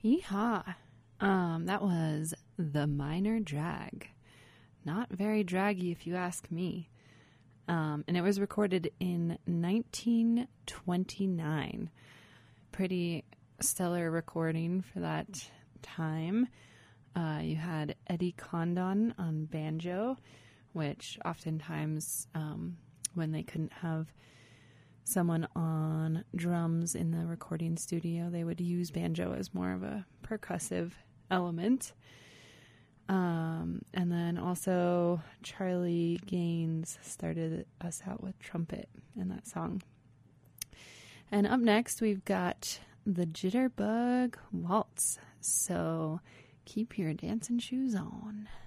Yeehaw. That was The Minor Drag. Not very draggy if you ask me. And it was recorded in 1929. Pretty stellar recording for that time. You had Eddie Condon on banjo, which oftentimes when they couldn't have someone on drums in the recording studio, they would use banjo as more of a percussive element. And then also Charlie Gaines started us out with trumpet in that song. And up next, we've got the Jitterbug Waltz. So keep your dancing shoes on.